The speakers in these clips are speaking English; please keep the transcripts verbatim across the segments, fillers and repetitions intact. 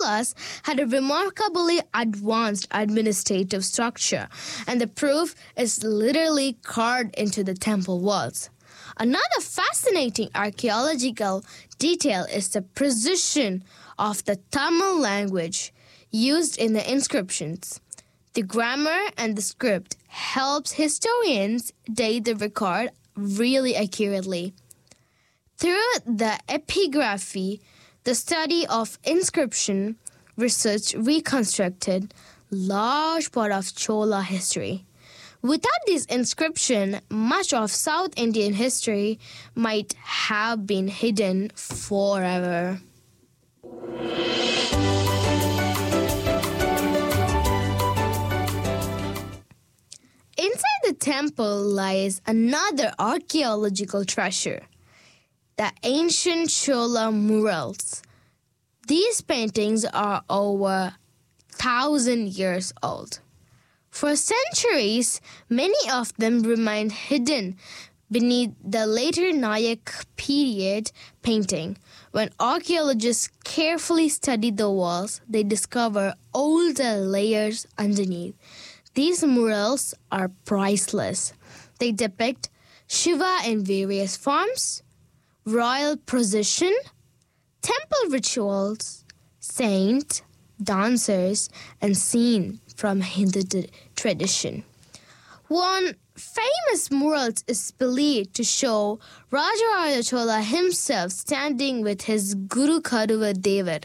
Cholas had a remarkably advanced administrative structure, and the proof is literally carved into the temple walls. Another fascinating archaeological detail is the precision of the Tamil language used in the inscriptions. The grammar and the script helps historians date the record really accurately. Through the epigraphy, the study of inscription research reconstructed large part of Chola history. Without this inscription, much of South Indian history might have been hidden forever. Inside the temple lies another archaeological treasure, the ancient Chola murals. These paintings are over thousand years old. For centuries, many of them remained hidden beneath the later Nayak period painting. When archaeologists carefully study the walls, they discover older layers underneath. These murals are priceless. They depict Shiva in various forms, royal procession, temple rituals, saints, dancers, and scenes from Hindu t- tradition. One famous mural is believed to show Rajaraja Chola himself standing with his Guru Kaduva Devar.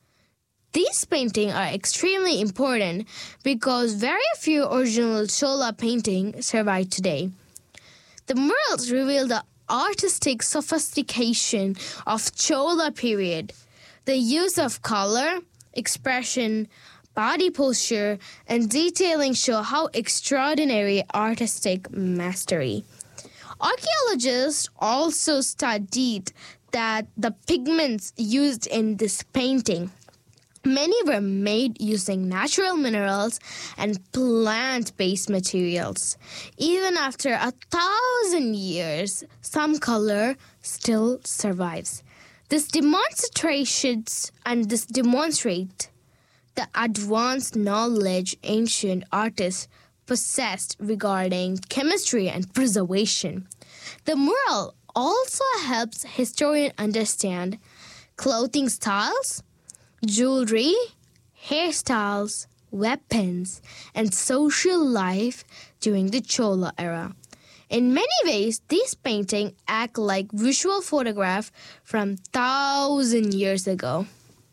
These paintings are extremely important because very few original Chola paintings survive today. The murals reveal the artistic sophistication of Chola period. The use of color, expression, body posture, and detailing show how extraordinary artistic mastery. Archaeologists also studied that the pigments used in this painting, many were made using natural minerals and plant-based materials. Even after a thousand years, some color still survives. This demonstrates and this demonstrate the advanced knowledge ancient artists possessed regarding chemistry and preservation. The mural also helps historians understand clothing styles, jewelry, hairstyles, weapons, and social life during the Chola era. In many ways, these paintings act like visual photographs from thousand years ago.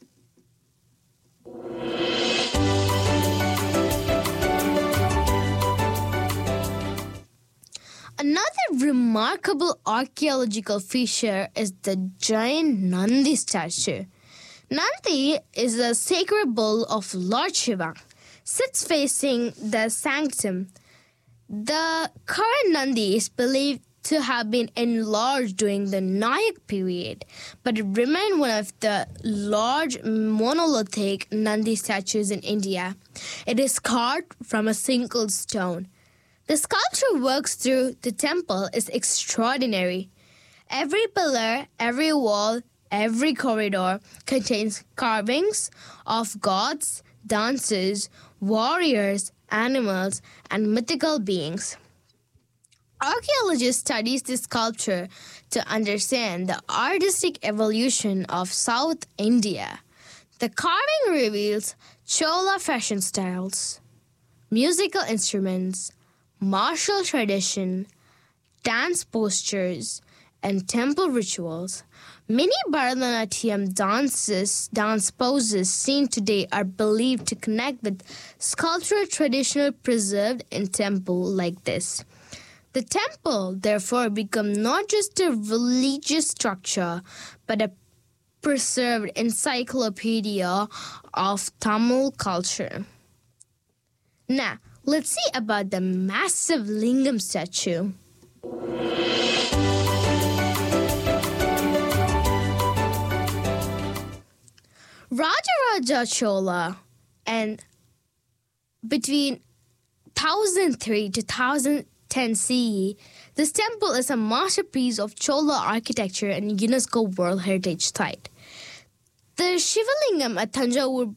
Another remarkable archaeological feature is the giant Nandi statue. Nandi is a sacred bull of Lord Shiva, sits facing the sanctum. The current Nandi is believed to have been enlarged during the Nayak period, but it remained one of the large monolithic Nandi statues in India. It is carved from a single stone. The sculpture works through the temple is extraordinary. Every pillar, every wall, every corridor contains carvings of gods, dancers, warriors, animals, and mythical beings. Archaeologists study this sculpture to understand the artistic evolution of South India. The carving reveals Chola fashion styles, musical instruments, martial tradition, dance postures, and temple rituals. Many Bharatanatyam dances, dance poses seen today are believed to connect with sculptural tradition preserved in temple like this. The temple, therefore, become not just a religious structure, but a preserved encyclopedia of Tamil culture. Now, let's see about the massive Lingam statue. Rajaraja Chola, and between one thousand three to one thousand ten C E, this temple is a masterpiece of Chola architecture and UNESCO World Heritage Site. The Shivalingam at Thanjavur